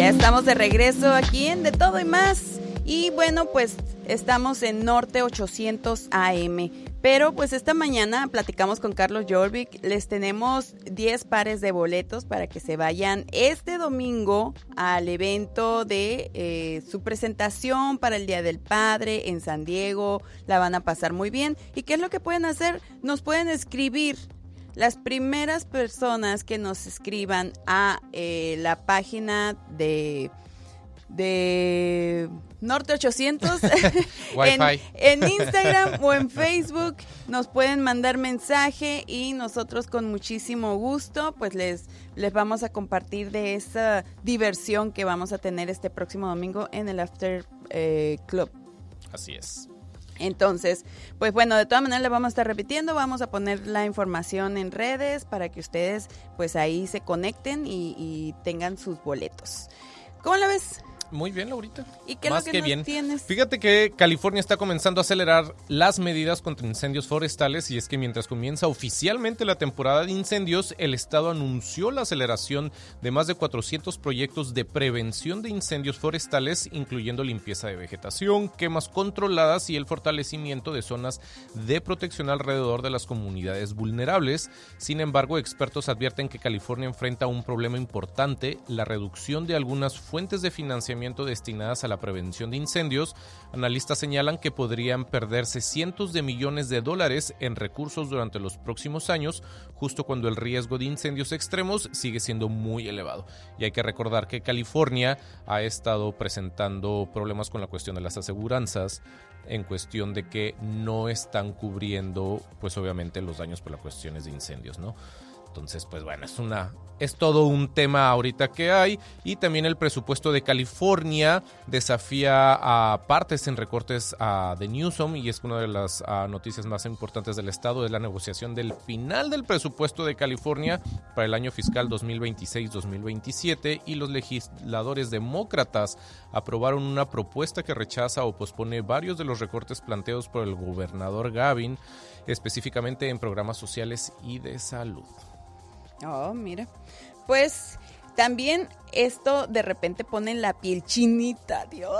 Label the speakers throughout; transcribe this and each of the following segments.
Speaker 1: Ya estamos de regreso aquí en De Todo y Más. Y bueno, pues estamos en Norte 800 AM. Pero pues esta mañana platicamos con Carlos Jorvik. Les tenemos 10 pares de boletos para que se vayan este domingo al evento de su presentación para el Día del Padre en San Diego. La van a pasar muy bien. ¿Y qué es lo que pueden hacer? Nos pueden escribir. Las primeras personas que nos escriban a la página de Norte 800 en Instagram o en Facebook nos pueden mandar mensaje y nosotros con muchísimo gusto pues les vamos a compartir de esa diversión que vamos a tener este próximo domingo en el After Club.
Speaker 2: Así es.
Speaker 1: Entonces, pues bueno, de todas maneras le vamos a estar repitiendo, vamos a poner la información en redes para que ustedes pues ahí se conecten y tengan sus boletos. ¿Cómo la ves?
Speaker 2: Muy bien, Laurita.
Speaker 1: ¿Y qué es lo que nos tienes?
Speaker 2: Fíjate que California está comenzando a acelerar las medidas contra incendios forestales y es que mientras comienza oficialmente la temporada de incendios, el estado anunció la aceleración de más de 400 proyectos de prevención de incendios forestales, incluyendo limpieza de vegetación, quemas controladas y el fortalecimiento de zonas de protección alrededor de las comunidades vulnerables. Sin embargo, expertos advierten que California enfrenta un problema importante, la reducción de algunas fuentes de financiamiento destinadas a la prevención de incendios. Analistas señalan que podrían perderse cientos de millones de dólares en recursos durante los próximos años, justo cuando el riesgo de incendios extremos sigue siendo muy elevado. Y hay que recordar que California ha estado presentando problemas con la cuestión de las aseguranzas, en cuestión de que no están cubriendo, pues obviamente, los daños por las cuestiones de incendios, ¿no? Entonces, pues bueno, es todo un tema ahorita que hay. Y también el presupuesto de California desafía a partes en recortes de Newsom, y es que una de las noticias más importantes del estado es la negociación del final del presupuesto de California para el año fiscal 2026-2027, y los legisladores demócratas aprobaron una propuesta que rechaza o pospone varios de los recortes planteados por el gobernador Gavin, específicamente en programas sociales y de salud.
Speaker 1: Oh, mira, pues también esto de repente pone la piel chinita, Dios.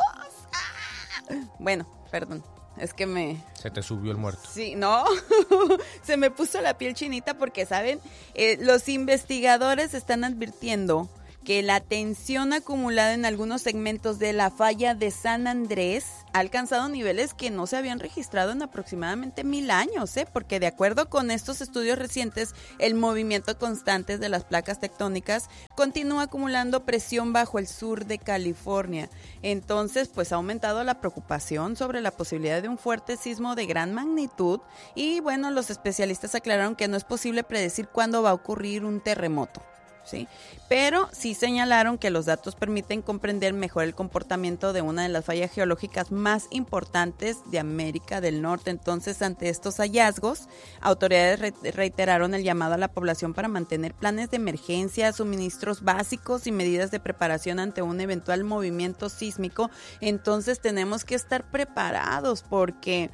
Speaker 1: ¡Ah! Bueno, perdón, es que
Speaker 2: Se te subió el muerto.
Speaker 1: Sí, no, se me puso la piel chinita porque, ¿saben? Los investigadores están advirtiendo que la tensión acumulada en algunos segmentos de la falla de San Andrés ha alcanzado niveles que no se habían registrado en aproximadamente 1000 años, porque de acuerdo con estos estudios recientes, el movimiento constante de las placas tectónicas continúa acumulando presión bajo el sur de California. Entonces, pues ha aumentado la preocupación sobre la posibilidad de un fuerte sismo de gran magnitud y, bueno, los especialistas aclararon que no es posible predecir cuándo va a ocurrir un terremoto. ¿Sí? Pero sí señalaron que los datos permiten comprender mejor el comportamiento de una de las fallas geológicas más importantes de América del Norte. Entonces, ante estos hallazgos, autoridades reiteraron el llamado a la población para mantener planes de emergencia, suministros básicos y medidas de preparación ante un eventual movimiento sísmico. Entonces, tenemos que estar preparados porque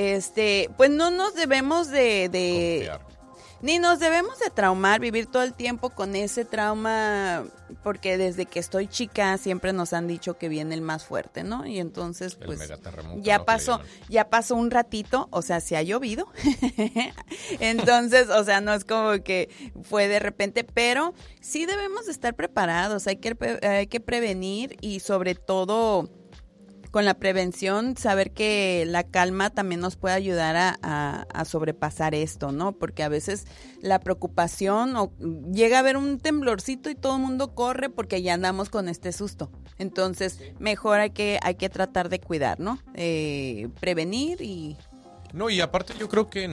Speaker 1: pues no nos debemos de
Speaker 2: confiar.
Speaker 1: Ni nos debemos de traumar, vivir todo el tiempo con ese trauma, porque desde que estoy chica siempre nos han dicho que viene el más fuerte, ¿no? Y entonces, pues, ya pasó un ratito, o sea, se ha llovido. Entonces, o sea, no es como que fue de repente, pero sí debemos de estar preparados, hay que prevenir y sobre todo con la prevención, saber que la calma también nos puede ayudar a sobrepasar esto, ¿no? Porque a veces la preocupación o llega a haber un temblorcito y todo el mundo corre porque ya andamos con este susto. Entonces, mejor hay que tratar de cuidar, ¿no? Prevenir y...
Speaker 2: No, y aparte yo creo que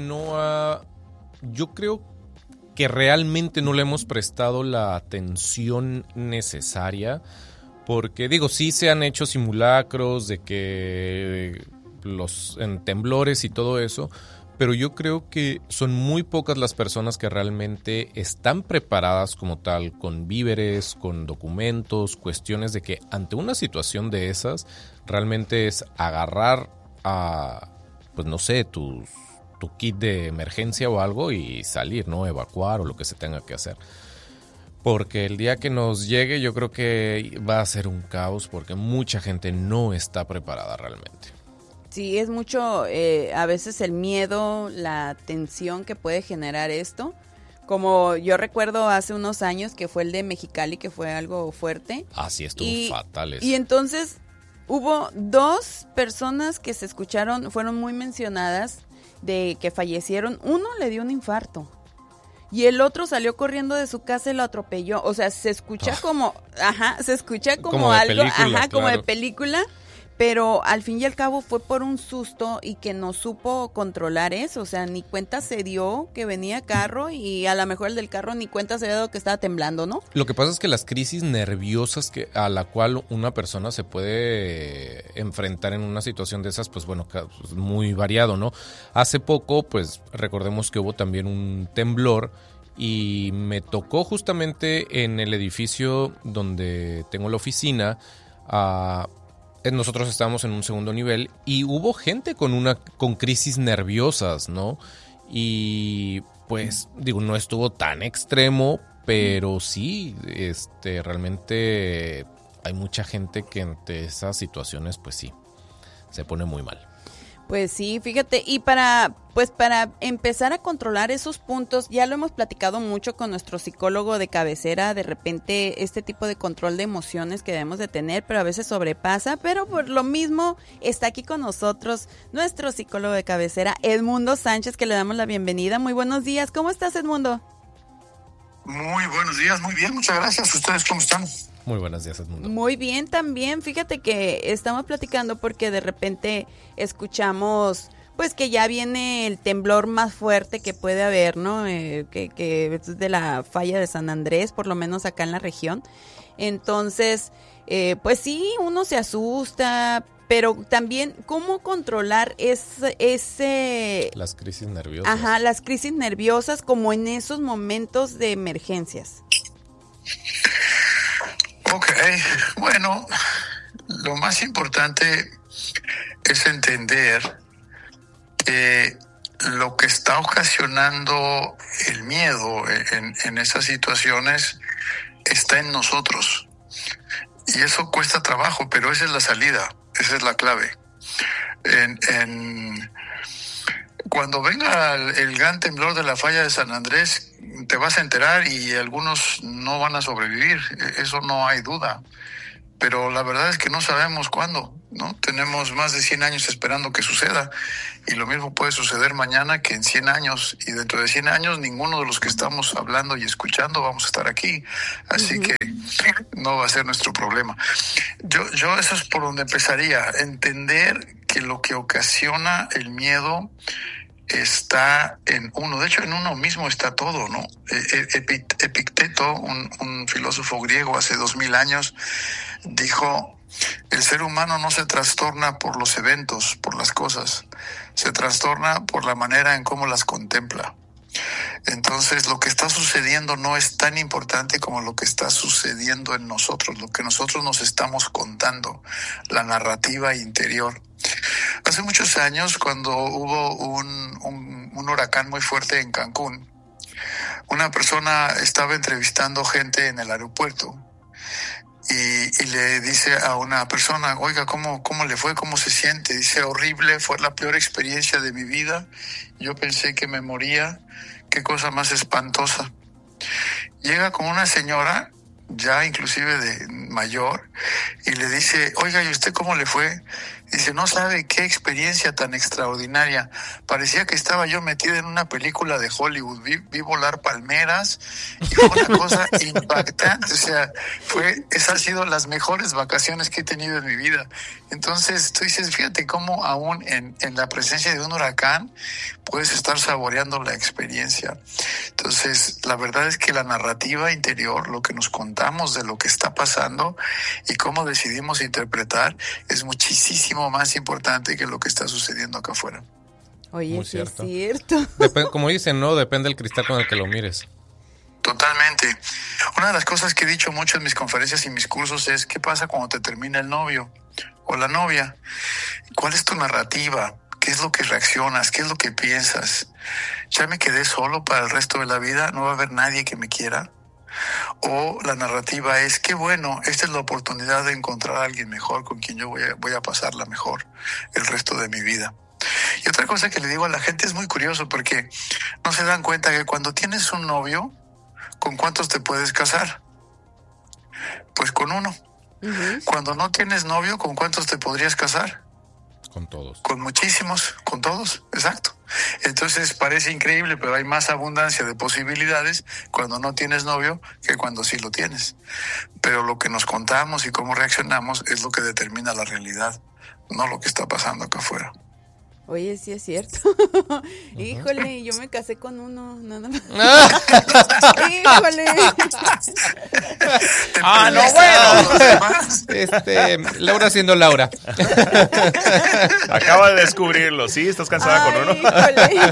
Speaker 2: que realmente no le hemos prestado la atención necesaria. Porque, sí se han hecho simulacros de que en temblores y todo eso, pero yo creo que son muy pocas las personas que realmente están preparadas como tal, con víveres, con documentos, cuestiones de que ante una situación de esas, realmente es agarrar pues no sé, tu kit de emergencia o algo y salir, ¿no? Evacuar o lo que se tenga que hacer. porque el día que nos llegue yo creo que va a ser un caos porque mucha gente no está preparada realmente.
Speaker 1: Sí, es mucho, a veces el miedo, la tensión que puede generar esto. Como yo recuerdo hace unos años que fue el de Mexicali, que fue algo fuerte.
Speaker 2: Así estuvo fatal eso.
Speaker 1: Y entonces hubo 2 personas que se escucharon, fueron muy mencionadas de que fallecieron. Uno le dio un infarto y el otro salió corriendo de su casa y lo atropelló. O sea, se escucha se escucha como algo,
Speaker 2: película,
Speaker 1: como de
Speaker 2: claro.
Speaker 1: película. Pero al fin y al cabo fue por un susto y que no supo controlar eso. O sea, ni cuenta se dio que venía carro y a lo mejor el del carro ni cuenta se dio que estaba temblando, ¿no?
Speaker 2: Lo que pasa es que las crisis nerviosas a la cual una persona se puede enfrentar en una situación de esas, pues bueno, es muy variado, ¿no? Hace poco, pues recordemos que hubo también un temblor y me tocó justamente en el edificio donde tengo la oficina. Nosotros estábamos en un segundo nivel y hubo gente con crisis nerviosas, ¿no? Y pues digo, no estuvo tan extremo, pero sí, realmente hay mucha gente que ante esas situaciones, pues sí, se pone muy mal.
Speaker 1: Pues sí, fíjate, y para empezar a controlar esos puntos, ya lo hemos platicado mucho con nuestro psicólogo de cabecera, de repente este tipo de control de emociones que debemos de tener, pero a veces sobrepasa, pero por lo mismo está aquí con nosotros nuestro psicólogo de cabecera, Edmundo Sánchez, que le damos la bienvenida. Muy buenos días, ¿cómo estás, Edmundo?
Speaker 3: Muy buenos días, muy bien, muchas gracias. ¿Ustedes cómo están?
Speaker 2: Muy buenos días, Edmundo.
Speaker 1: Muy bien también, fíjate que estamos platicando porque de repente escuchamos pues que ya viene el temblor más fuerte que puede haber, ¿no? Que es de la falla de San Andrés, por lo menos acá en la región. Entonces, pues sí, uno se asusta, pero también cómo controlar
Speaker 2: las crisis nerviosas.
Speaker 1: Ajá, las crisis nerviosas como en esos momentos de emergencias.
Speaker 3: Ok, bueno, lo más importante es entender que lo que está ocasionando el miedo en esas situaciones está en nosotros. Y eso cuesta trabajo, pero esa es la salida, esa es la clave. Cuando venga el gran temblor de la falla de San Andrés, te vas a enterar y algunos no van a sobrevivir, eso no hay duda. Pero la verdad es que no sabemos cuándo, ¿no? Tenemos más de 100 años esperando que suceda y lo mismo puede suceder mañana que en 100 años y dentro de 100 años ninguno de los que estamos hablando y escuchando vamos a estar aquí, así que no va a ser nuestro problema. Yo eso es por donde empezaría, entender que lo que ocasiona el miedo está en uno, de hecho en uno mismo está todo, ¿no? Epicteto, un filósofo griego hace 2000 años, dijo: el ser humano no se trastorna por los eventos, por las cosas, se trastorna por la manera en cómo las contempla. Entonces, lo que está sucediendo no es tan importante como lo que está sucediendo en nosotros, lo que nosotros nos estamos contando, la narrativa interior. Hace muchos años, cuando hubo un huracán muy fuerte en Cancún, una persona estaba entrevistando gente en el aeropuerto y le dice a una persona: oiga, ¿cómo le fue? ¿Cómo se siente? Dice: horrible, fue la peor experiencia de mi vida. Yo pensé que me moría. Qué cosa más espantosa. Llega con una señora, ya inclusive de mayor, y le dice: oiga, ¿y usted cómo le fue? Dice: no sabe qué experiencia tan extraordinaria. Parecía que estaba yo metida en una película de Hollywood. Vi volar palmeras y fue una cosa impactante. O sea, esas han sido las mejores vacaciones que he tenido en mi vida. Entonces, tú dices, fíjate cómo aún en la presencia de un huracán puedes estar saboreando la experiencia. Entonces, la verdad es que la narrativa interior, lo que nos contamos de lo que está pasando y cómo decidimos interpretar, es muchísimo más importante que lo que está sucediendo acá afuera.
Speaker 1: Oye, sí es cierto.
Speaker 2: Como dicen, ¿no? Depende del cristal con el que lo mires.
Speaker 3: Totalmente. Una de las cosas que he dicho mucho en mis conferencias y mis cursos es: ¿qué pasa cuando te termina el novio o la novia? ¿Cuál es tu narrativa? ¿Qué es lo que reaccionas? ¿Qué es lo que piensas? ¿Ya me quedé solo para el resto de la vida? ¿No va a haber nadie que me quiera? O la narrativa es, qué bueno, esta es la oportunidad de encontrar a alguien mejor con quien yo voy a pasarla mejor el resto de mi vida. Y otra cosa que le digo a la gente es muy curioso porque no se dan cuenta que cuando tienes un novio, ¿con cuántos te puedes casar? Pues con uno. Uh-huh. Cuando no tienes novio, ¿con cuántos te podrías casar?
Speaker 2: Con todos.
Speaker 3: Con muchísimos, con todos, exacto. Entonces parece increíble, pero hay más abundancia de posibilidades cuando no tienes novio que cuando sí lo tienes. Pero lo que nos contamos y cómo reaccionamos es lo que determina la realidad, no lo que está pasando acá afuera.
Speaker 1: Oye, sí es cierto. Híjole, yo me casé con uno, nada más. Híjole.
Speaker 2: No, bueno. Laura siendo Laura.
Speaker 4: Acaba de descubrirlo, ¿sí? ¿Estás cansada con uno?
Speaker 1: Híjole.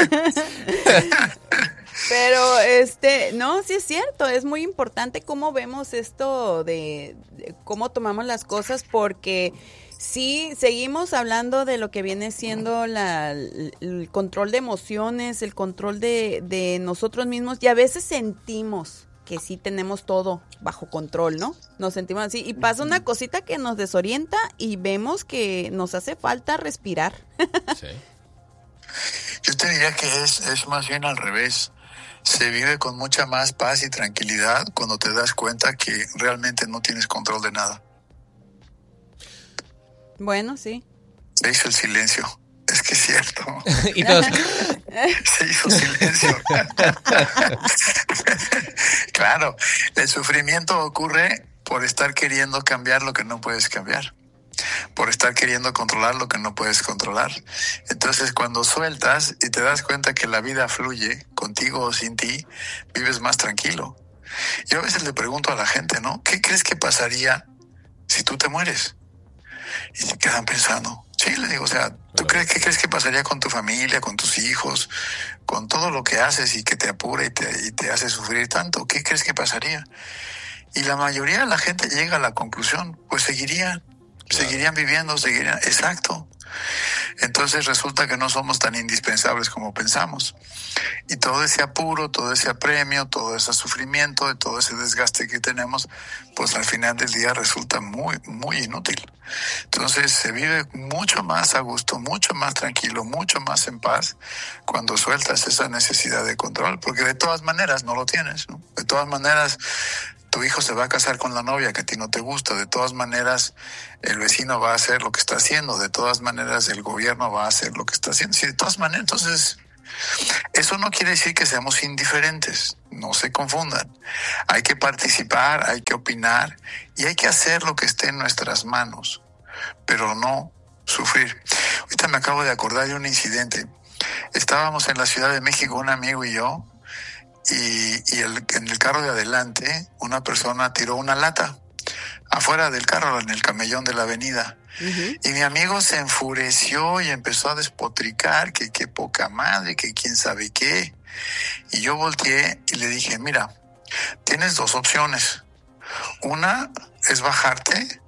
Speaker 1: Pero, no, sí es cierto, es muy importante cómo vemos esto de cómo tomamos las cosas, porque sí, seguimos hablando de lo que viene siendo el control de emociones, el control de nosotros mismos, y a veces sentimos que sí tenemos todo bajo control, ¿no? Nos sentimos así, y pasa una cosita que nos desorienta y vemos que nos hace falta respirar.
Speaker 2: Sí.
Speaker 3: Yo te diría que es más bien al revés. Se vive con mucha más paz y tranquilidad cuando te das cuenta que realmente no tienes control de nada.
Speaker 1: Bueno, sí.
Speaker 3: Se hizo el silencio. Es que es cierto.
Speaker 2: Y todos...
Speaker 3: Se hizo silencio. Claro, el sufrimiento ocurre por estar queriendo cambiar lo que no puedes cambiar, por estar queriendo controlar lo que no puedes controlar. Entonces, cuando sueltas y te das cuenta que la vida fluye, contigo o sin ti, vives más tranquilo. Yo a veces le pregunto a la gente, ¿no? ¿Qué crees que pasaría si tú te mueres? Y se quedan pensando. Sí, le digo, o sea, ¿tú qué crees que pasaría con tu familia, con tus hijos, con todo lo que haces y que te apura y te hace sufrir tanto? ¿Qué crees que pasaría? Y la mayoría de la gente llega a la conclusión, pues seguirían viviendo, exacto. Entonces resulta que no somos tan indispensables como pensamos. Y todo ese apuro, todo ese apremio, todo ese sufrimiento, todo ese desgaste que tenemos, pues al final del día resulta muy, muy inútil. Entonces se vive mucho más a gusto, mucho más tranquilo, mucho más en paz cuando sueltas esa necesidad de control, porque de todas maneras no lo tienes, ¿no? De todas maneras tu hijo se va a casar con la novia que a ti no te gusta, de todas maneras el vecino va a hacer lo que está haciendo, de todas maneras el gobierno va a hacer lo que está haciendo, sí, de todas maneras. Entonces, eso no quiere decir que seamos indiferentes, no se confundan. Hay que participar, hay que opinar y hay que hacer lo que esté en nuestras manos, pero no sufrir. Ahorita me acabo de acordar de un incidente. Estábamos en la Ciudad de México, un amigo y yo, y en el carro de adelante una persona tiró una lata afuera del carro, en el camellón de la avenida. Uh-huh. Y mi amigo se enfureció y empezó a despotricar que qué poca madre, que quién sabe qué. Y yo volteé y le dije, mira, tienes dos opciones. Una es bajarte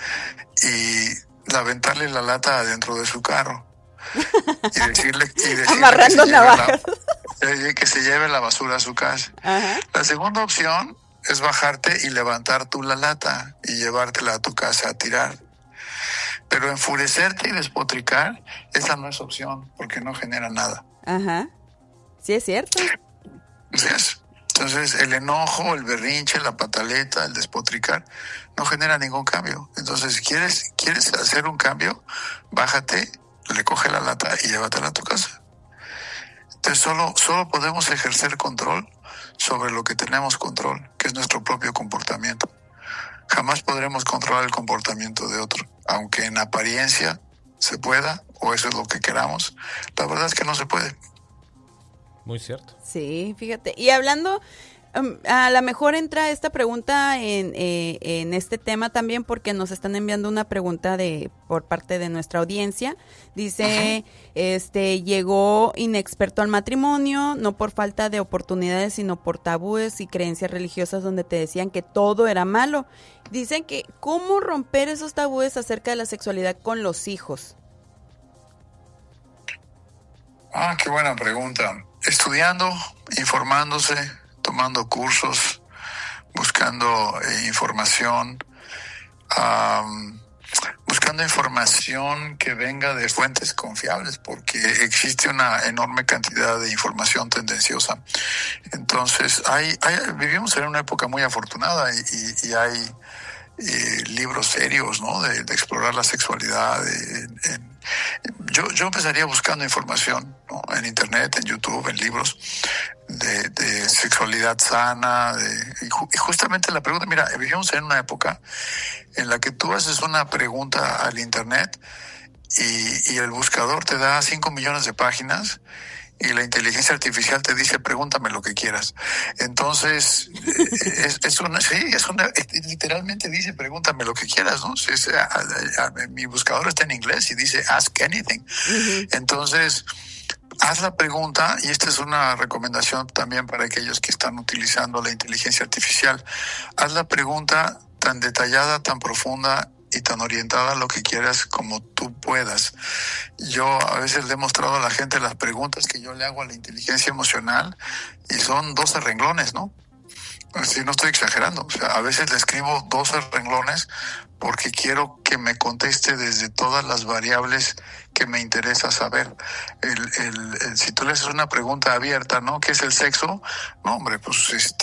Speaker 3: y aventarle la lata adentro de su carro y decirle
Speaker 1: amarrando navajas,
Speaker 3: que se lleve la basura a su casa. Uh-huh. La segunda opción es bajarte y levantar tú la lata y llevártela a tu casa a tirar. Pero enfurecerte y despotricar, esa no es opción, porque no genera nada.
Speaker 1: Ajá. Sí, es cierto.
Speaker 3: Entonces, el enojo, el berrinche, la pataleta, el despotricar, no genera ningún cambio. Entonces, ¿quieres hacer un cambio? Bájate, recoge la lata y llévatela a tu casa. Entonces, solo podemos ejercer control sobre lo que tenemos control, que es nuestro propio comportamiento. Jamás podremos controlar el comportamiento de otro, aunque en apariencia se pueda, o eso es lo que queramos. La verdad es que no se puede.
Speaker 2: Muy cierto.
Speaker 1: Sí, fíjate. Y hablando, a lo mejor entra esta pregunta en este tema también, porque nos están enviando una pregunta por parte de nuestra audiencia. Dice, llegó inexperto al matrimonio, no por falta de oportunidades, sino por tabúes y creencias religiosas donde te decían que todo era malo. Dicen que, ¿cómo romper esos tabúes acerca de la sexualidad con los hijos?
Speaker 3: Qué buena pregunta. Estudiando, informándose, tomando cursos, buscando información, buscando información que venga de fuentes confiables, porque existe una enorme cantidad de información tendenciosa. Entonces, vivimos en una época muy afortunada y hay libros serios, ¿no? De explorar la sexualidad. Yo empezaría buscando información, ¿no? En internet, en YouTube, en libros de sexualidad sana, y justamente la pregunta, mira, vivimos en una época en la que tú haces una pregunta al internet y el buscador te da 5 millones de páginas y la inteligencia artificial te dice pregúntame lo que quieras. Entonces literalmente dice pregúntame lo que quieras, ¿no? Mi buscador está en inglés y dice ask anything. Uh-huh. Entonces haz la pregunta, y esta es una recomendación también para aquellos que están utilizando la inteligencia artificial. Haz la pregunta tan detallada, tan profunda y tan orientada a lo que quieras como tú puedas. Yo a veces le he mostrado a la gente las preguntas que yo le hago a la inteligencia emocional y son 12 renglones, ¿no? Así no estoy exagerando. O sea, a veces le escribo 12 renglones porque quiero que me conteste desde todas las variables que me interesa saber. Si tú le haces una pregunta abierta, ¿no? ¿Qué es el sexo? No, hombre, pues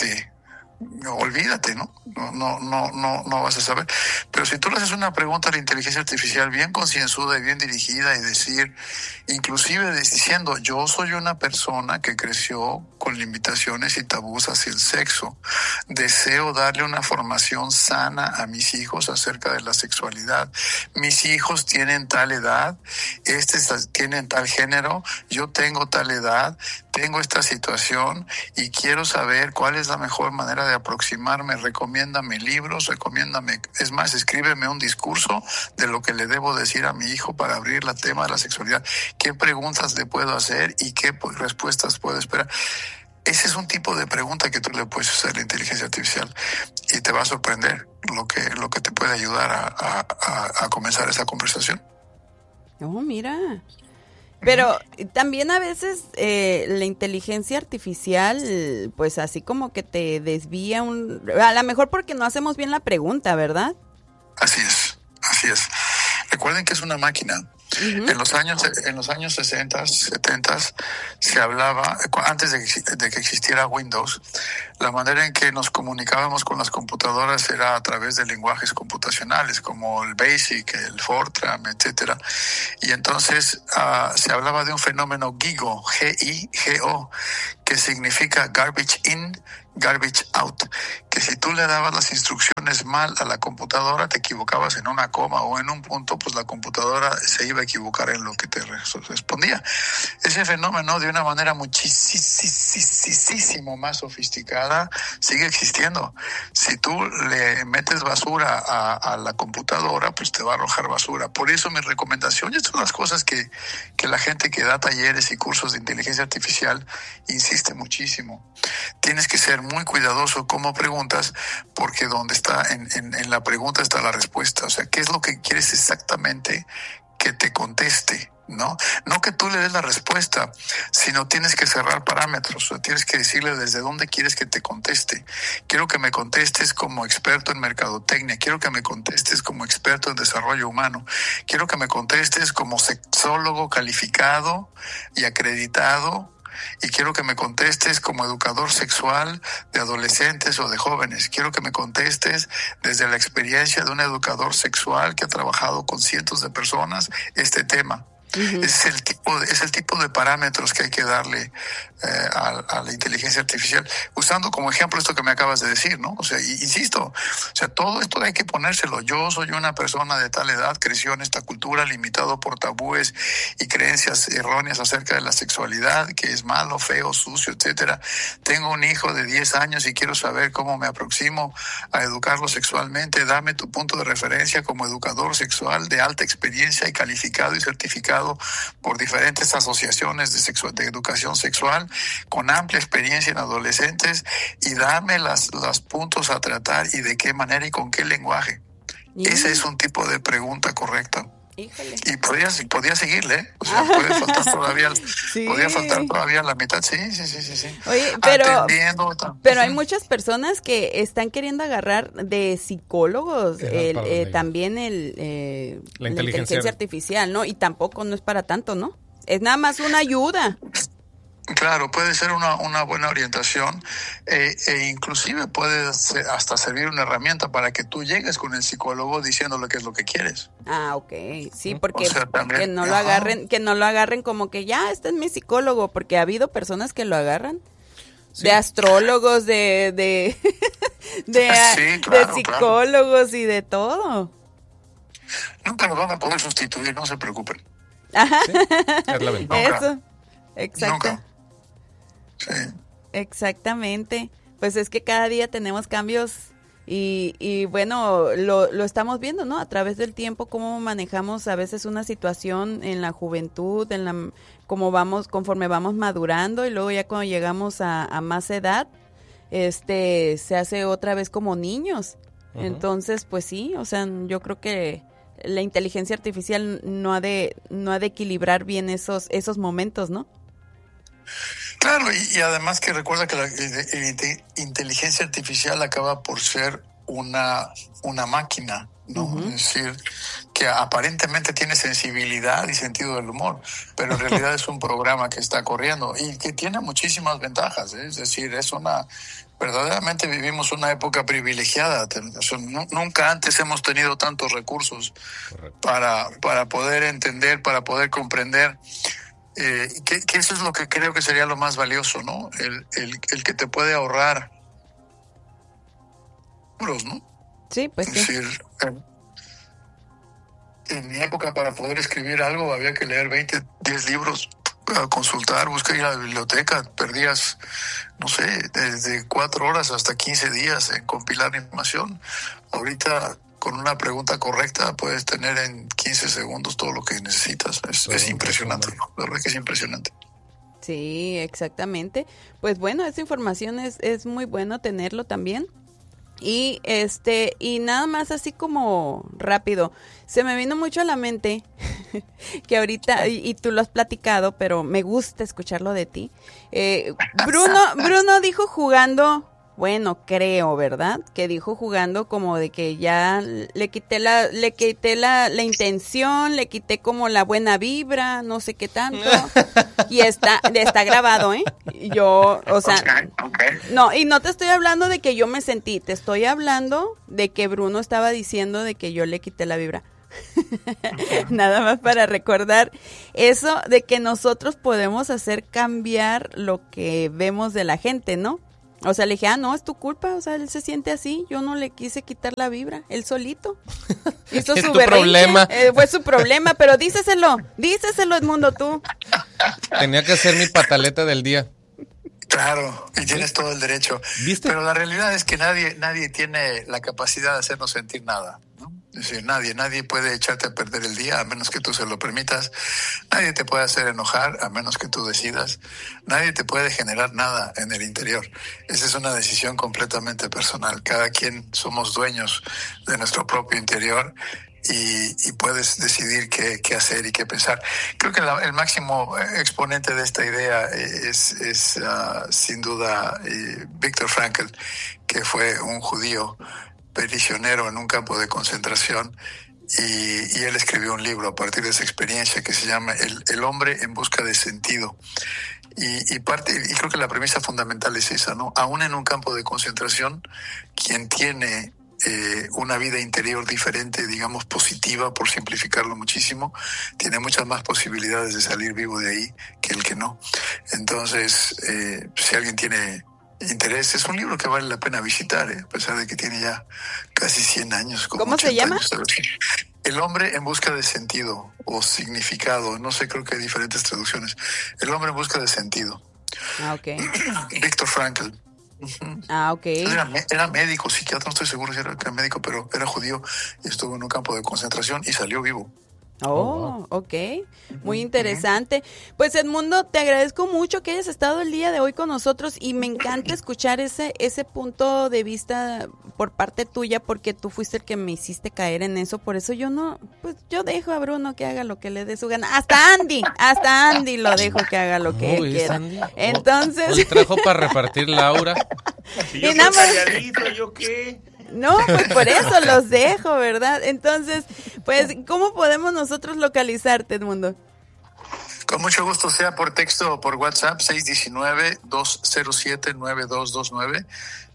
Speaker 3: olvídate, ¿no? No vas a saber. Pero si tú le haces una pregunta a la inteligencia artificial bien concienzuda y bien dirigida, y decir, inclusive diciendo, yo soy una persona que creció con limitaciones y tabús hacia el sexo, deseo darle una formación sana a mis hijos acerca de la sexualidad, mis hijos tienen tal edad, tienen tal género, yo tengo tal edad, tengo esta situación y quiero saber cuál es la mejor manera de aproximarme. Recomiéndame libros, es más, escríbeme un discurso de lo que le debo decir a mi hijo para abrir el tema de la sexualidad. ¿Qué preguntas le puedo hacer y qué respuestas puedo esperar? Ese es un tipo de pregunta que tú le puedes hacer a la inteligencia artificial y te va a sorprender lo que te puede ayudar a comenzar esa conversación.
Speaker 1: Oh, mira. Pero también a veces la inteligencia artificial, pues así como que te desvía a lo mejor porque no hacemos bien la pregunta, ¿verdad?
Speaker 3: Así es. Recuerden que es una máquina. Uh-huh. En los años 60, 70 se hablaba, antes de que existiera Windows, la manera en que nos comunicábamos con las computadoras era a través de lenguajes computacionales como el BASIC, el Fortran, etcétera. Y entonces se hablaba de un fenómeno GIGO, G-I-G-O, que significa garbage in, garbage out, que si tú le dabas las instrucciones mal a la computadora, te equivocabas en una coma o en un punto, pues la computadora se iba a equivocar en lo que te respondía. Ese fenómeno, de una manera muchísimo más sofisticada, sigue existiendo. Si tú le metes basura a la computadora, pues te va a arrojar basura. Por eso mi recomendación, y estas son las cosas que la gente que da talleres y cursos de inteligencia artificial insiste muchísimo. Tienes que ser muy cuidadoso cómo preguntas, porque donde está en la pregunta está la respuesta. O sea, ¿qué es lo que quieres exactamente que te conteste? No que tú le des la respuesta, sino tienes que cerrar parámetros. O sea, tienes que decirle desde dónde quieres que te conteste. Quiero que me contestes como experto en mercadotecnia, quiero que me contestes como experto en desarrollo humano, quiero que me contestes como sexólogo calificado y acreditado, y quiero que me contestes como educador sexual de adolescentes o de jóvenes. Quiero que me contestes desde la experiencia de un educador sexual que ha trabajado con cientos de personas este tema. Uh-huh. Es el tipo de parámetros que hay que darle a la inteligencia artificial, usando como ejemplo esto que me acabas de decir, ¿no? O sea, insisto, o sea, todo esto hay que ponérselo. Yo soy una persona de tal edad, creció en esta cultura, limitado por tabúes y creencias erróneas acerca de la sexualidad, que es malo, feo, sucio, etcétera. Tengo un hijo de 10 años y quiero saber cómo me aproximo a educarlo sexualmente. Dame tu punto de referencia como educador sexual de alta experiencia y calificado y certificado por diferentes asociaciones de educación sexual, con amplia experiencia en adolescentes, y dame los puntos a tratar y de qué manera y con qué lenguaje. Yeah. Ese es un tipo de pregunta correcta.
Speaker 1: Híjole.
Speaker 3: Y podía seguirle, ¿eh? O sea, puede faltar todavía,
Speaker 1: Sí.
Speaker 3: podía faltar todavía la mitad, sí.
Speaker 1: Oye, pero hay
Speaker 3: Ujú.
Speaker 1: muchas personas que están queriendo agarrar de psicólogos también
Speaker 2: La
Speaker 1: la inteligencia artificial, ¿no? Y tampoco no es para tanto, ¿no? Es nada más una ayuda.
Speaker 3: Claro, puede ser una buena orientación e inclusive puede hasta servir una herramienta para que tú llegues con el psicólogo diciéndole qué es lo que quieres.
Speaker 1: Ah, ok. Sí, porque
Speaker 3: O sea, también,
Speaker 1: que no lo agarren como que ya, este es mi psicólogo, porque ha habido personas que lo agarran.
Speaker 2: Sí.
Speaker 1: De astrólogos, de
Speaker 3: Sí, claro,
Speaker 1: de psicólogos y de todo.
Speaker 3: Nunca nos van a poder sustituir, no se preocupen.
Speaker 1: Ajá.
Speaker 2: Sí, es la ventaja.
Speaker 3: Nunca.
Speaker 1: Eso. Exacto.
Speaker 3: Nunca. Sí.
Speaker 1: Exactamente. Pues es que cada día tenemos cambios y bueno, lo estamos viendo, ¿no? A través del tiempo, cómo manejamos a veces una situación en la juventud, conforme vamos madurando y luego ya cuando llegamos a más edad, se hace otra vez como niños.
Speaker 2: Ujú.
Speaker 1: Entonces, pues sí, o sea, yo creo que la inteligencia artificial no ha de equilibrar bien esos momentos, ¿no?
Speaker 3: Claro, y además que recuerda que la inteligencia artificial acaba por ser una máquina, ¿no?
Speaker 1: Ujú.
Speaker 3: Es decir, que aparentemente tiene sensibilidad y sentido del humor, pero en realidad es un programa que está corriendo y que tiene muchísimas ventajas, ¿eh? Es decir, verdaderamente vivimos una época privilegiada. O sea, nunca antes hemos tenido tantos recursos
Speaker 2: Correcto.
Speaker 3: para poder entender, para poder comprender. Que eso es lo que creo que sería lo más valioso, ¿no? El que te puede ahorrar euros, ¿no?
Speaker 1: Sí, pues
Speaker 3: Es
Speaker 1: sí.
Speaker 3: decir, en mi época para poder escribir algo había que leer 10 libros, consultar, buscar, ir a la biblioteca, perdías, no sé, desde 4 horas hasta 15 días en compilar información. Ahorita con una pregunta correcta puedes tener en 15 segundos todo lo que necesitas. Es impresionante, ¿no? La verdad que es impresionante.
Speaker 1: Sí, exactamente. Pues bueno, esa información es muy bueno tenerlo también. Y y nada más así como rápido, se me vino mucho a la mente que ahorita, y tú lo has platicado, pero me gusta escucharlo de ti. Bruno dijo jugando, bueno, creo, ¿verdad? Que dijo jugando como de que ya le quité la intención, le quité como la buena vibra, no sé qué tanto. Y está grabado, ¿eh? Yo, o sea,
Speaker 3: Okay.
Speaker 1: no, y no te estoy hablando de que yo me sentí, te estoy hablando de que Bruno estaba diciendo de que yo le quité la vibra. Nada más para recordar eso de que nosotros podemos hacer cambiar lo que vemos de la gente, ¿no? O sea, le dije, no, es tu culpa, o sea, él se siente así, yo no le quise quitar la vibra, él solito. Hizo
Speaker 2: Es
Speaker 1: su
Speaker 2: tu
Speaker 1: berrinche,
Speaker 2: problema.
Speaker 1: fue su problema, pero díceselo, Edmundo, tú.
Speaker 2: Tenía que ser mi pataleta del día.
Speaker 3: Claro, y tienes todo el derecho.
Speaker 2: ¿Viste?
Speaker 3: Pero la realidad es que nadie tiene la capacidad de hacernos sentir nada, ¿no? Es decir, nadie puede echarte a perder el día a menos que tú se lo permitas. Nadie te puede hacer enojar a menos que tú decidas. Nadie te puede generar nada en el interior. Esa es una decisión completamente personal. Cada quien somos dueños de nuestro propio interior y puedes decidir qué hacer y qué pensar. Creo que el máximo exponente de esta idea es sin duda Viktor Frankl, que fue un judío prisionero en un campo de concentración, y él escribió un libro a partir de esa experiencia que se llama El hombre en busca de sentido. Y creo que la premisa fundamental es esa, ¿no? Aún en un campo de concentración, quien tiene una vida interior diferente, digamos positiva, por simplificarlo muchísimo, tiene muchas más posibilidades de salir vivo de ahí que el que no. Entonces, si alguien tiene interés, es un libro que vale la pena visitar, a pesar de que tiene ya casi 100 años.
Speaker 1: ¿Cómo se llama?
Speaker 3: El hombre en busca de sentido o significado, no sé, creo que hay diferentes traducciones. El hombre en busca de sentido.
Speaker 1: Ah, ok.
Speaker 3: Viktor Frankl.
Speaker 1: Ah, ok.
Speaker 3: Era médico, psiquiatra, no estoy seguro si era médico, pero era judío y estuvo en un campo de concentración y salió vivo.
Speaker 1: Oh, ok, muy interesante. Pues Edmundo, te agradezco mucho que hayas estado el día de hoy con nosotros y me encanta escuchar ese punto de vista por parte tuya, porque tú fuiste el que me hiciste caer en eso. Por eso yo dejo a Bruno que haga lo que le dé su gana. Hasta Andy lo dejo que haga lo que él quiera.
Speaker 2: Andy.
Speaker 1: Entonces,
Speaker 2: Hoy trajo para repartir Laura.
Speaker 4: Si yo
Speaker 1: Y nada
Speaker 4: soy
Speaker 1: más-
Speaker 4: calladito, ¿yo qué?
Speaker 1: no, pues por eso los dejo, ¿verdad? Entonces, pues, ¿cómo podemos nosotros localizarte, Edmundo?
Speaker 3: Con mucho gusto, sea por texto o por WhatsApp, 619-207-9229,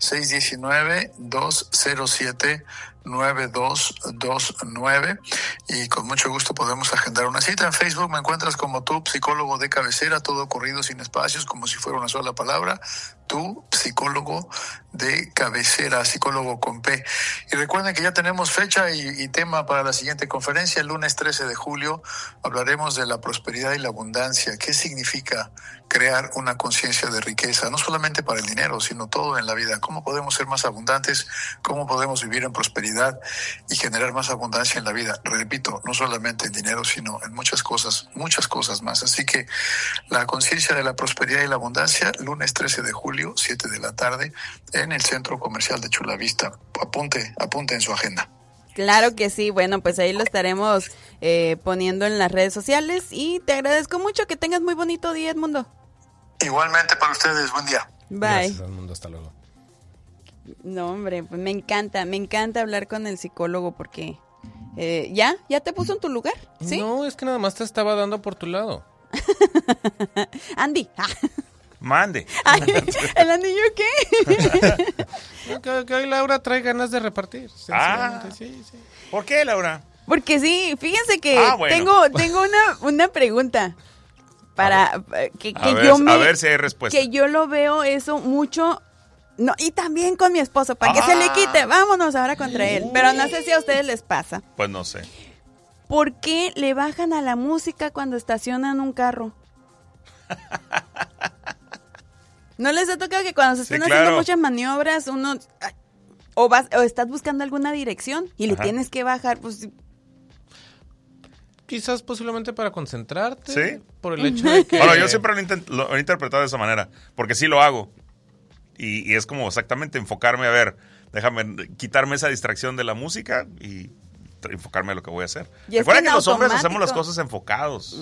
Speaker 3: 619-207-9229, y con mucho gusto podemos agendar una cita. En Facebook me encuentras como tu psicólogo de cabecera, todo corrido sin espacios, como si fuera una sola palabra, tu psicólogo de cabecera, psicólogo con P. Y recuerden que ya tenemos fecha y tema para la siguiente conferencia. El lunes 13 de julio hablaremos de la prosperidad y la abundancia. ¿Qué significa crear una conciencia de riqueza? No solamente para el dinero, sino todo en la vida. ¿Cómo podemos ser más abundantes? ¿Cómo podemos vivir en prosperidad y generar más abundancia en la vida? Repito, no solamente en dinero, sino en muchas cosas más. Así que la conciencia de la prosperidad y la abundancia, lunes 13 de julio, 7 de la tarde, en el Centro Comercial de Chula Vista. Apunte en su agenda.
Speaker 1: Claro que sí, bueno, pues ahí lo estaremos poniendo en las redes sociales y te agradezco mucho, que tengas muy bonito día, Edmundo.
Speaker 3: Igualmente para ustedes, buen día.
Speaker 1: Bye.
Speaker 2: Gracias, Edmundo, hasta luego.
Speaker 1: No, hombre, pues me encanta hablar con el psicólogo porque ¿ya te puso en tu lugar? ¿Sí?
Speaker 2: No, es que nada más te estaba dando por tu lado.
Speaker 1: Andy.
Speaker 4: Mande.
Speaker 1: Ay, ¿el Andy yo qué?
Speaker 2: Que hoy Laura trae ganas de repartir. Sencillamente, sí.
Speaker 4: ¿Por qué, Laura?
Speaker 1: Porque sí, fíjense que
Speaker 4: bueno.
Speaker 1: tengo una pregunta para que
Speaker 4: A ver si hay respuesta.
Speaker 1: que yo lo veo eso mucho. No, y también con mi esposo, para que se le quite. Vámonos ahora contra él. Pero no sé si a ustedes les pasa.
Speaker 4: Pues no sé.
Speaker 1: ¿Por qué le bajan a la música cuando estacionan un carro? ¿No les ha tocado que cuando se están haciendo muchas maniobras uno o estás buscando alguna dirección y le tienes que bajar? Pues
Speaker 2: Quizás posiblemente para concentrarte.
Speaker 4: ¿Sí?
Speaker 2: Por el hecho de que...
Speaker 4: Bueno, yo siempre lo he interpretado de esa manera, porque sí lo hago. Y es como exactamente enfocarme, a ver, déjame quitarme esa distracción de la música y enfocarme a lo que voy a hacer.
Speaker 1: Y es
Speaker 4: Recuerda
Speaker 1: que
Speaker 4: que los hombres
Speaker 1: automático.
Speaker 4: hacemos las cosas enfocados.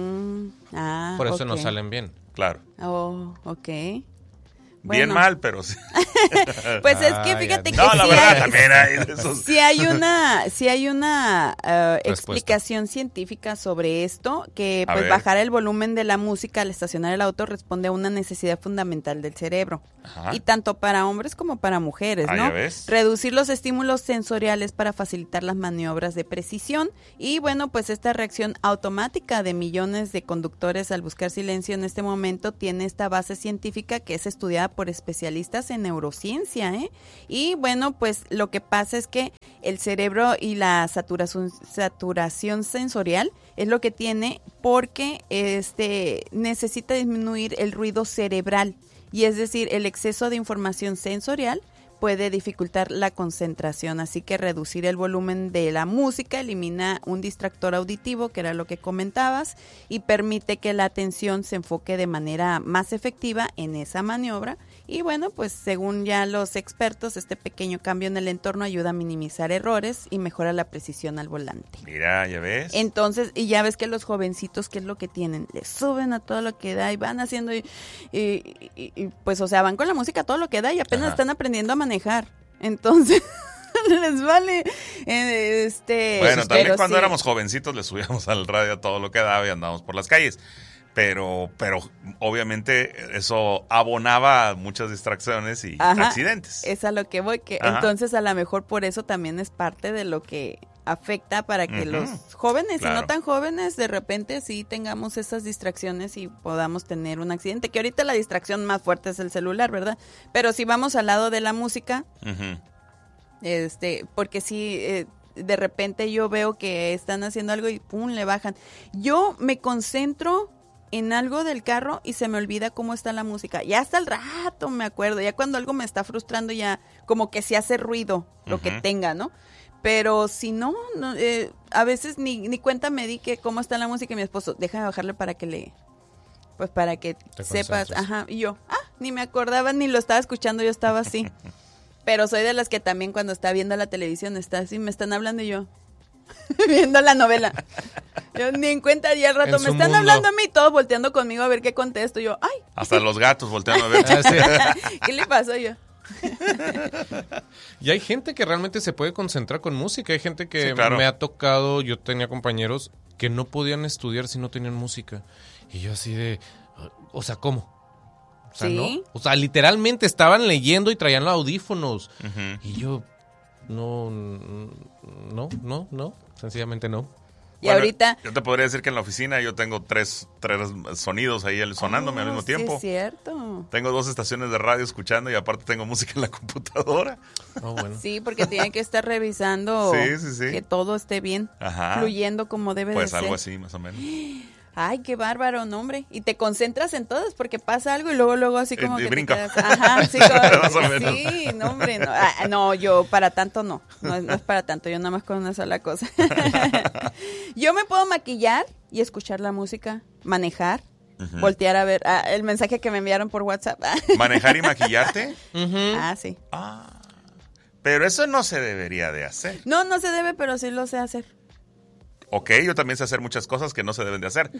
Speaker 2: Por eso
Speaker 1: ok.
Speaker 2: no salen bien.
Speaker 4: Claro.
Speaker 1: Oh, ok.
Speaker 4: Bien
Speaker 1: Bueno.
Speaker 4: mal, pero sí.
Speaker 1: Pues es que fíjate que
Speaker 4: No, la
Speaker 1: sí
Speaker 4: verdad
Speaker 1: hay,
Speaker 4: también hay de esos.
Speaker 1: sí hay una explicación científica sobre esto, que
Speaker 4: A
Speaker 1: pues
Speaker 4: ver.
Speaker 1: bajar el volumen de la música al estacionar el auto responde a una necesidad fundamental del cerebro.
Speaker 4: Ajá.
Speaker 1: Y tanto para hombres como para mujeres,
Speaker 4: Ah,
Speaker 1: ¿no?
Speaker 4: ya ves.
Speaker 1: Reducir los estímulos sensoriales para facilitar las maniobras de precisión y bueno, pues esta reacción automática de millones de conductores al buscar silencio en este momento tiene esta base científica que es estudiada por especialistas en neurociencia, ¿eh? Y bueno, pues lo que pasa es que el cerebro y la saturación sensorial es lo que tiene porque necesita disminuir el ruido cerebral. Y es decir, el exceso de información sensorial puede dificultar la concentración, así que reducir el volumen de la música elimina un distractor auditivo, que era lo que comentabas, y permite que la atención se enfoque de manera más efectiva en esa maniobra. Y bueno, pues según ya los expertos, este pequeño cambio en el entorno ayuda a minimizar errores y mejora la precisión al volante.
Speaker 4: Mira, ya ves.
Speaker 1: Entonces, y ya ves que los jovencitos, ¿qué es lo que tienen? Le suben a todo lo que da y van haciendo y pues, o sea, van con la música a todo lo que da y apenas están aprendiendo a manejar. Entonces, les vale.
Speaker 4: Bueno, también
Speaker 1: pero
Speaker 4: cuando
Speaker 1: sí.
Speaker 4: éramos jovencitos le subíamos al radio a todo lo que daba y andábamos por las calles. Pero obviamente eso abonaba a muchas distracciones y accidentes.
Speaker 1: Es a lo que voy, que
Speaker 4: Ajá.
Speaker 1: entonces a lo mejor por eso también es parte de lo que afecta para que los jóvenes y no tan jóvenes de repente sí tengamos esas distracciones y podamos tener un accidente, que ahorita la distracción más fuerte es el celular, ¿verdad? Pero si vamos al lado de la música, porque sí, de repente yo veo que están haciendo algo y pum, le bajan. Yo me concentro en algo del carro y se me olvida cómo está la música. Ya hasta el rato me acuerdo, ya cuando algo me está frustrando ya como que se hace ruido lo que tenga, ¿no? Pero si no, a veces ni cuenta me di que cómo está la música y mi esposo, déjame bajarle para que para que sepas, ajá, y yo, ni me acordaba ni lo estaba escuchando, yo estaba así. Pero soy de las que también cuando está viendo la televisión está así, me están hablando y yo viendo la novela. Yo ni en cuenta y al rato me están hablando a mí, todos volteando conmigo a ver qué contesto. Yo, ay.
Speaker 4: Hasta los gatos volteando a ver.
Speaker 1: ¿Qué le pasó yo?
Speaker 2: Y hay gente que realmente se puede concentrar con música. Hay gente que
Speaker 4: sí, claro.
Speaker 2: me ha tocado, yo tenía compañeros que no podían estudiar si no tenían música. Y yo así de, o sea, ¿cómo? O sea,
Speaker 1: ¿sí?
Speaker 2: ¿no? O sea, literalmente estaban leyendo y traían los audífonos.
Speaker 4: Uh-huh.
Speaker 2: Y yo, no, sencillamente no.
Speaker 1: Y bueno, ahorita...
Speaker 4: Yo te podría decir que en la oficina yo tengo tres sonidos ahí sonándome al mismo tiempo.
Speaker 1: Sí, es cierto.
Speaker 4: Tengo 2 estaciones de radio escuchando y aparte tengo música en la computadora.
Speaker 2: Bueno.
Speaker 1: Sí, porque tienen que estar revisando que todo esté bien, fluyendo como debe de ser.
Speaker 4: Pues algo así, más o menos.
Speaker 1: Ay, qué bárbaro, no, hombre. Y te concentras en todas porque pasa algo y luego así como que
Speaker 4: brinca.
Speaker 1: Te quedas, ajá, sí, sí, no, hombre, no. No, yo para tanto no es para tanto, yo nada más con una sola cosa. Yo me puedo maquillar y escuchar la música, manejar, voltear a ver el mensaje que me enviaron por WhatsApp.
Speaker 4: ¿Manejar y maquillarte?
Speaker 1: Sí.
Speaker 4: Pero eso no se debería de hacer.
Speaker 1: No se debe, pero sí lo sé hacer.
Speaker 4: Ok, yo también sé hacer muchas cosas que no se deben de hacer.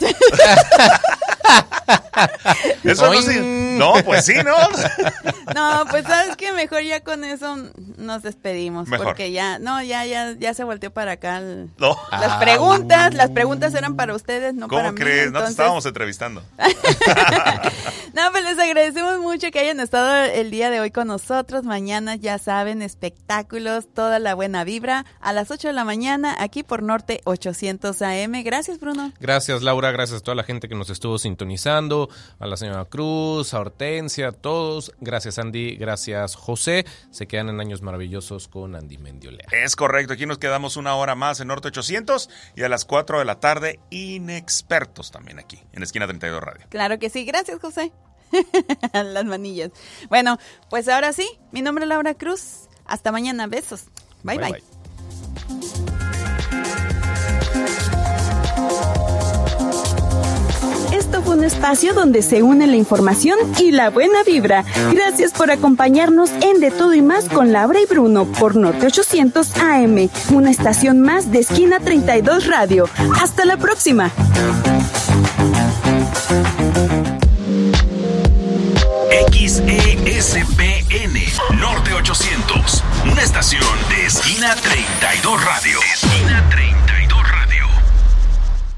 Speaker 4: Eso no, sí. No, pues sí, ¿no?
Speaker 1: No, pues sabes que mejor ya con eso nos despedimos.
Speaker 4: Mejor.
Speaker 1: Porque ya se volteó para acá.
Speaker 4: No.
Speaker 1: Las preguntas eran para ustedes, no para mí.
Speaker 4: ¿Cómo crees?
Speaker 1: Entonces...
Speaker 4: No te estábamos entrevistando.
Speaker 1: No, pues les agradecemos mucho que hayan estado el día de hoy con nosotros. Mañana, ya saben, espectáculos, toda la buena vibra. A las 8 de la mañana, aquí por Norte 800 AM. Gracias, Bruno.
Speaker 2: Gracias, Laura. Gracias a toda la gente que nos estuvo sintonizando. A la señora Cruz, a Hortensia, a todos. Gracias, Andy. Gracias, José. Se quedan en Años Maravillosos con Andy Mendiolea.
Speaker 4: Es correcto. Aquí nos quedamos 1 hora más en Norte 800 y a las 4 de la tarde, Inexpertos también aquí, en Esquina 32 Radio.
Speaker 1: Claro que sí. Gracias, José. Las manillas. Bueno, pues ahora sí. Mi nombre es Laura Cruz. Hasta mañana. Besos. Bye, bye.
Speaker 5: Esto fue un espacio donde se une la información y la buena vibra. Gracias por acompañarnos en De Todo y Más con Laura y Bruno por Norte 800 AM, una estación más de Esquina 32 Radio. Hasta la próxima.
Speaker 6: XESPN Norte 800, una estación de Esquina 32.